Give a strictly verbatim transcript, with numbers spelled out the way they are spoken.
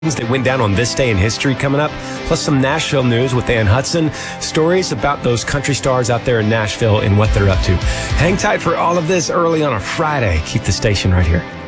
that went down on this day in history coming up, plus some Nashville news with Ann Hudson, stories about those country stars out there in Nashville and what they're up to. Hang tight for all of this early on a Friday. Keep the station right here.